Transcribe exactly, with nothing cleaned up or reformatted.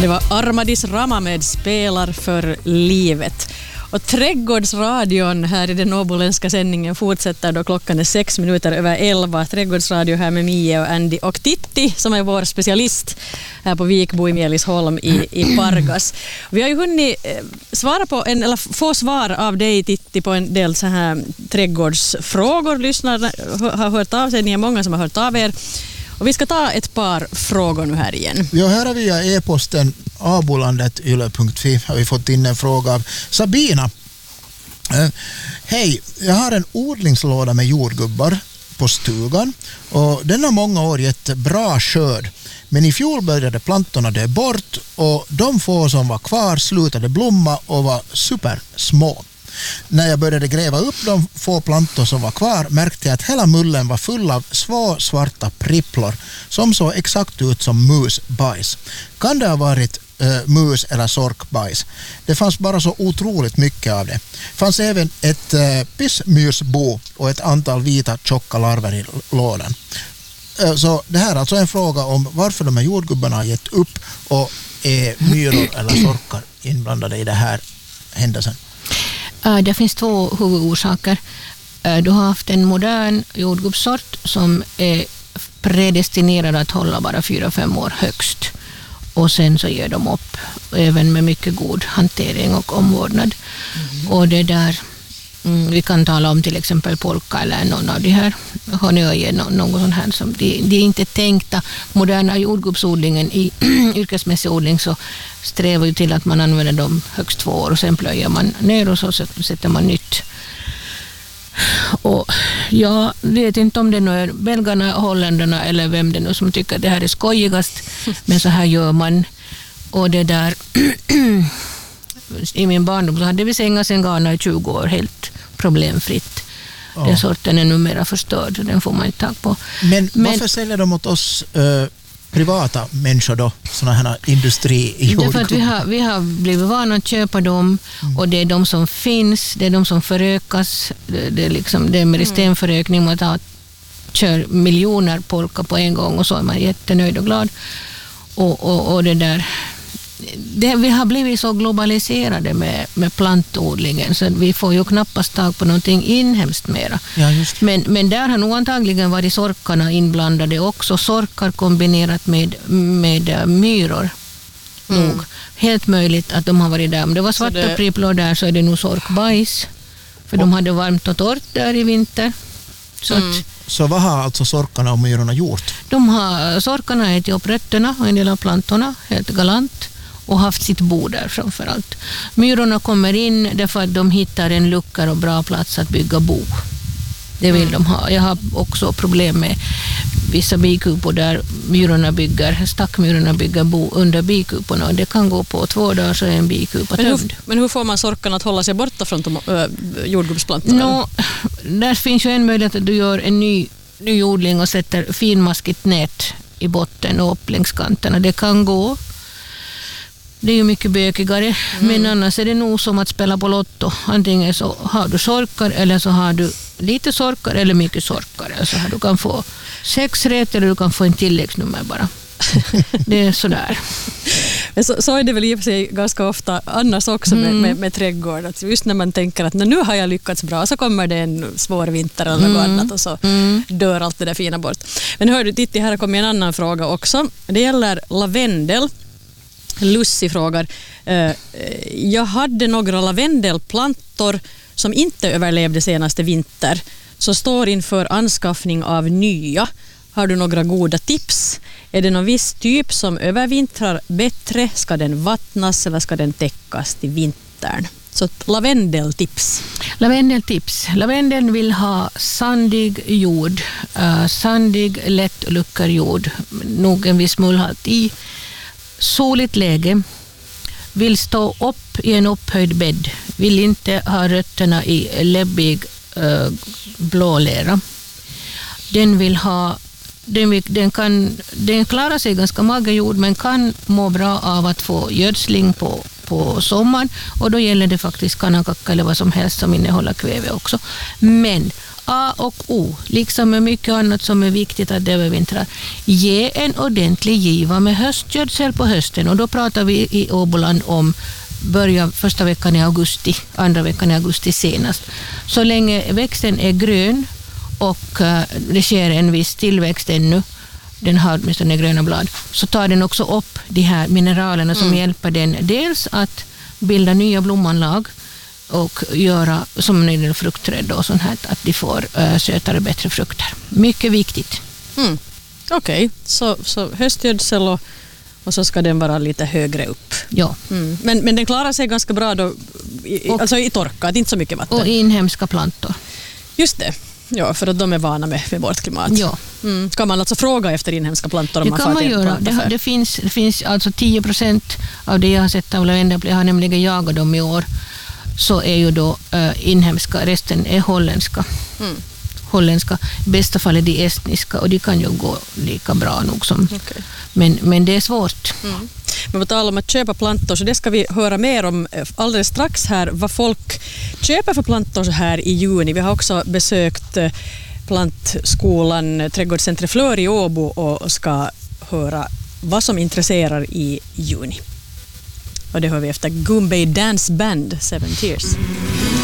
Det var Armadis Rama med Spelar för livet. Och Trädgårdsradion här i den åboländska sändningen fortsätter då klockan är sex minuter över elva. Trädgårdsradio här med Mie och Andy och Titti som är vår specialist här på Vikbo i Melisholm i, i Pargas. Vi har ju hunnit svara på en, eller få svar av dig Titti på en del så här trädgårdsfrågor. Lyssnarna har hört av sig, ni är många som har hört av er. Och vi ska ta ett par frågor nu här igen. Ja, här har via e-posten abolandet yle punkt fi har vi fått in en fråga av Sabina. Uh, Hej, jag har en odlingslåda med jordgubbar på stugan och den har många år gett bra skörd. Men i fjol började plantorna dö bort och de få som var kvar slutade blomma och var supersmå. När jag började gräva upp de få plantor som var kvar märkte jag att hela mullen var full av små svarta pripplor som såg exakt ut som musbajs. Kan det ha varit uh, mus eller sorkbajs? Det fanns bara så otroligt mycket av det. Det fanns även ett uh, pissmyrsbo och ett antal vita tjocka larver i lådan. Uh, så det här är alltså en fråga om varför de här jordgubbarna har gett upp och är myror eller sorkar inblandade i det här händelsen. Det finns två huvudorsaker. Du har haft en modern jordgubbssort som är predestinerad att hålla bara fyra fem år högst. Och sen så ger de upp, även med mycket god hantering och omvårdnad. Mm. Och det där, mm, vi kan tala om till exempel polka eller någon av de här honöje, någon sån här som de, de är inte tänkta. Moderna jordgubbsodlingen i yrkesmässig odling så strävar ju till att man använder dem högst två år och sen plöjer man ner och så sätter man nytt. Och jag vet inte om det nu är belgarna, holländarna eller vem det nu som tycker att det här är skojigast, men så här gör man. Och det där i min barndom så hade vi sänga sen Ghana i tjugo år helt problemfritt. Ja. Den sorten är numera förstörd, den får man inte tag på. Men, men varför säljer de åt oss uh, privata människor då, såna här industri i jordgubb? Därför att vi har, vi har blivit vana att köpa dem mm. och det är de som finns, det är de som förökas, det, det är liksom det är meristenförökning, man tar, kör miljoner polka på en gång och så är man jättenöjd och glad. Och, och, och det där det, vi har blivit så globaliserade med, med plantodlingen så vi får ju knappast tag på någonting inhemskt mera. Ja, just. Men, men där har nog antagligen varit sorkarna inblandade också. Sorkar kombinerat med, med myror. Mm. Nog. Helt möjligt att de har varit där. Om det var svarta det... pripplor där så är det nog sorkbajs. För och... de hade varmt och torrt där i vinter. Så mm. att Så vad har alltså sorkarna och myrorna gjort? De har, sorkarna har ätit upp rötterna och en del av plantorna, helt galant, och haft sitt bo där framförallt. Myrorna kommer in därför att de hittar en lucka och bra plats att bygga bo. Det vill mm. de ha. Jag har också problem med vissa bikupor där myrorna bygger, stackmyrorna bygger bo under bikuporna och det kan gå på två dagar så är en bikupa tömd. Men hur, men hur får man sorkarna att hålla sig borta från äh, jordgubbsplantorna? No, där finns ju en möjlighet att du gör en ny, ny odling och sätter finmaskigt nät i botten och upp längs kanterna. Det kan gå. Det är ju mycket bökigare, mm. men annars är det nog som att spela på lotto. Antingen så har du sorkar eller så har du lite sorkar eller mycket sorkar. Alltså du kan få sex rätt eller du kan få en tilläggsnummer bara. Det är sådär. Men så, så är det väl i och för sig ganska ofta annars också med, mm. med, med trädgård. Att just när man tänker att nu har jag lyckats bra så kommer det en svår vinter eller något mm. annat och så mm. dör allt det där fina bort. Men hör du, Titti, här kommer en annan fråga också. Det gäller lavendel. Lussi frågar, jag hade några lavendelplantor som inte överlevde senaste vinter så står inför anskaffning av nya. Har du några goda tips? Är det någon viss typ som övervintrar bättre? Ska den vattnas eller ska den täckas till vintern? Så lavendeltips. Lavendeltips. Lavendeln vill ha sandig jord, uh, sandig lätt luckarjord, nog en viss mullhalt i. Soligt läge, vill stå upp i en upphöjd bädd, vill inte ha rötterna i läbbig äh, blålera. Den vill ha, den, vill, den kan, den klarar sig ganska mager jord men kan må bra av att få gödsling på, på sommaren och då gäller det faktiskt kanakacka eller vad som helst som innehåller kväve också. Men A och O, liksom med mycket annat som är viktigt att det övervintrar. Ge en ordentlig giva med höstgödsel på hösten, och då pratar vi i Åboland om börja första veckan i augusti, andra veckan i augusti senast. Så länge växten är grön och det sker en viss tillväxt ännu, den har åtminstone gröna blad, så tar den också upp de här mineralerna som mm. hjälper den dels att bilda nya blommanlag och göra som när det fruktträd och sånt här, att de får uh, sötare, bättre frukter. Mycket viktigt. Mm. Okej, okay. så, så höstgödsel och, och så ska den vara lite högre upp. Ja. Mm. Men, men den klarar sig ganska bra då, i, och, alltså i torka, inte så mycket vatten. Och inhemska plantor. Just det. Ja, för att de är vana med, med vårt klimat. Ja. Mm. Kan man alltså fråga efter inhemska plantor? Om det man kan man göra. Det, det, finns, det finns alltså tio procent av det jag har sett av lavendel, jag har nämligen jagat dem i år, så är ju då uh, inhemska, resten är holländska. Mm. Holländska, i bästa fall är de estniska, och de kan ju gå lika bra nog som, okay. men, men det är svårt. Mm. Men på tal om att köpa plantor, så det ska vi höra mer om alldeles strax här, vad folk köper för plantor så här i juni. Vi har också besökt plantskolan Trädgårdscentret Flör i Åbo och ska höra vad som intresserar i juni. Och det hör vi efter Goombay Dance Band, Seven Tears.